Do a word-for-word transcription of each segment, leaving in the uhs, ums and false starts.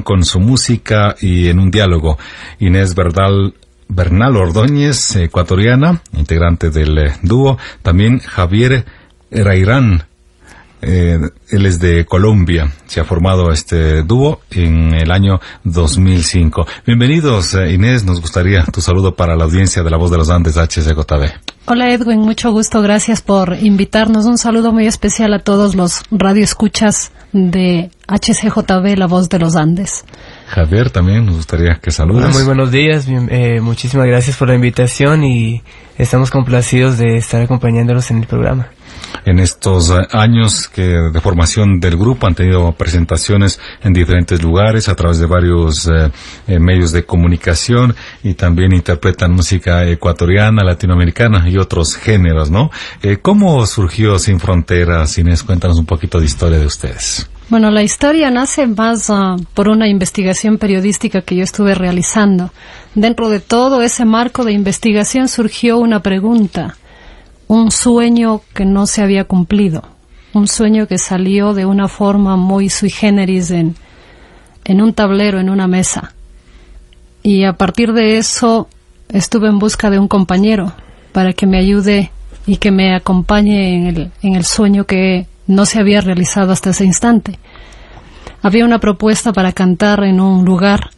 con su música y en un diálogo. Inés Bernal, Bernal Ordóñez, ecuatoriana, integrante del eh, dúo. También Javier Rairán, eh, él es de Colombia. Se ha formado este dúo en el año dos mil cinco. Bienvenidos, eh, Inés. Nos gustaría tu saludo para la audiencia de La Voz de los Andes, H C J B. Hola Edwin, mucho gusto, gracias por invitarnos. Un saludo muy especial a todos los radioescuchas de H C J B, La Voz de los Andes. Javier, también nos gustaría que saludes. Hola, muy buenos días, bien, eh, muchísimas gracias por la invitación y estamos complacidos de estar acompañándolos en el programa. En estos uh, años que de formación del grupo han tenido presentaciones en diferentes lugares a través de varios uh, eh, medios de comunicación y también interpretan música ecuatoriana, latinoamericana y otros géneros, ¿no? Eh, ¿Cómo surgió Sin Fronteras, Inés? Cuéntanos un poquito de historia de ustedes. Bueno, la historia nace más uh, por una investigación periodística que yo estuve realizando. Dentro de todo ese marco de investigación surgió una pregunta. Un sueño que no se había cumplido, un sueño que salió de una forma muy sui generis en, en un tablero, en una mesa. Y a partir de eso estuve en busca de un compañero para que me ayude y que me acompañe en el, en el sueño que no se había realizado hasta ese instante. Había una propuesta para cantar en un lugar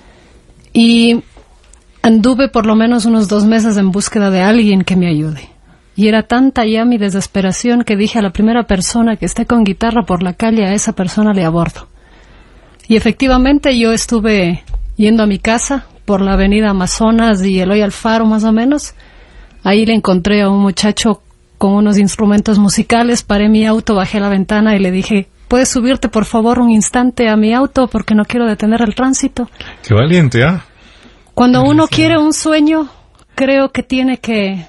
y anduve por lo menos unos dos meses en búsqueda de alguien que me ayude. Y era tanta ya mi desesperación que dije a la primera persona que esté con guitarra por la calle, a esa persona le abordo. Y efectivamente yo estuve yendo a mi casa por la avenida Amazonas y Eloy Alfaro más o menos. Ahí le encontré a un muchacho con unos instrumentos musicales, paré mi auto, bajé la ventana y le dije, ¿puedes subirte por favor un instante a mi auto porque no quiero detener el tránsito? ¡Qué valiente, ah! ¿eh? Cuando uno quiere un sueño, creo que tiene que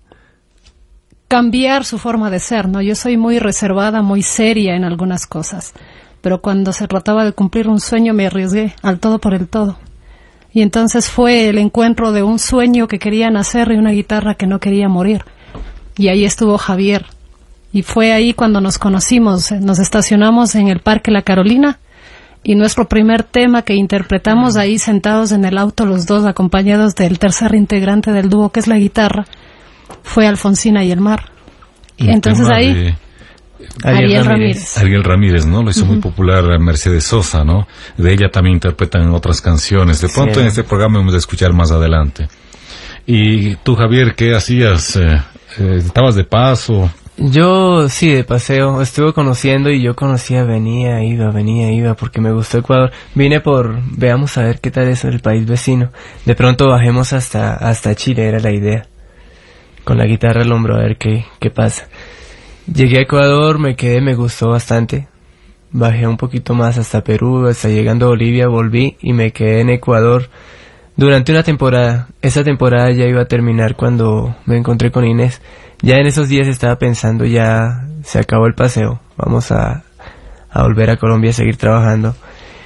cambiar su forma de ser, ¿no? Yo soy muy reservada, muy seria en algunas cosas, pero cuando se trataba de cumplir un sueño me arriesgué al todo por el todo. Y entonces fue el encuentro de un sueño que quería nacer y una guitarra que no quería morir. Y ahí estuvo Javier. Y fue ahí cuando nos conocimos. Nos estacionamos en el Parque La Carolina y nuestro primer tema que interpretamos ahí sentados en el auto, los dos acompañados del tercer integrante del dúo, que es la guitarra, fue Alfonsina y el mar. Y entonces ahí Ariel, Ariel Ramírez. Ariel Ramírez, ¿no? Lo hizo uh-huh. muy popular Mercedes Sosa, ¿no? De ella también interpretan otras canciones. De pronto sí. En este programa vamos a escuchar más adelante. Y tú, Javier, ¿qué hacías? Eh, eh, ¿Estabas de paso? Yo sí, de paseo. Estuve conociendo y yo conocía, venía, iba, venía, iba, porque me gustó Ecuador. Vine por, veamos a ver qué tal es el país vecino. De pronto bajemos hasta hasta Chile, era la idea. Con la guitarra al hombro, a ver qué, qué pasa. Llegué a Ecuador, me quedé, me gustó bastante. Bajé un poquito más hasta Perú, hasta llegando a Bolivia, volví y me quedé en Ecuador durante una temporada. Esa temporada ya iba a terminar cuando me encontré con Inés. Ya en esos días estaba pensando, ya se acabó el paseo, vamos a, a volver a Colombia a seguir trabajando.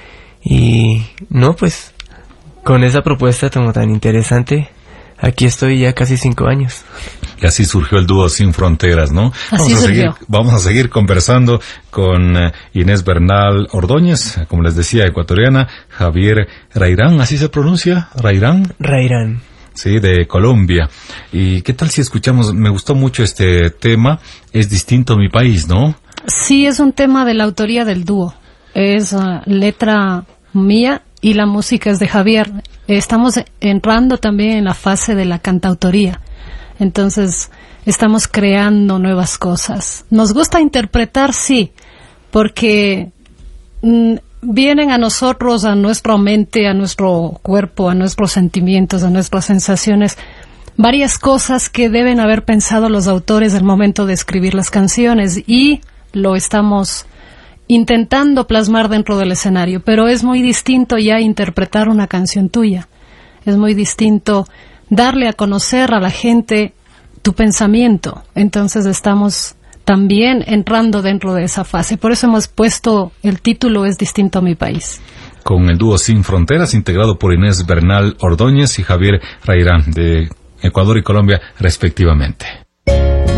Y no, pues, con esa propuesta como tan interesante, aquí estoy ya casi cinco años. Y así surgió el dúo Sin Fronteras, ¿no? Así vamos a surgió. seguir, vamos a seguir conversando con uh, Inés Bernal Ordóñez, como les decía, ecuatoriana, Javier Rairán, ¿así se pronuncia? ¿Rairán? Rairán. Sí, de Colombia. ¿Y qué tal si escuchamos? Me gustó mucho este tema, Es distinto mi país, ¿no? Sí, es un tema de la autoría del dúo. Es uh, letra mía y la música es de Javier. Estamos entrando también en la fase de la cantautoría. Entonces, estamos creando nuevas cosas. Nos gusta interpretar, sí, porque mm, vienen a nosotros, a nuestra mente, a nuestro cuerpo, a nuestros sentimientos, a nuestras sensaciones, varias cosas que deben haber pensado los autores al momento de escribir las canciones y lo estamos intentando plasmar dentro del escenario, pero es muy distinto ya interpretar una canción tuya. Es muy distinto darle a conocer a la gente tu pensamiento. Entonces estamos también entrando dentro de esa fase. Por eso hemos puesto el título Es distinto a mi país. Con el dúo Sin Fronteras, integrado por Inés Bernal Ordóñez y Javier Rairán, de Ecuador y Colombia, respectivamente.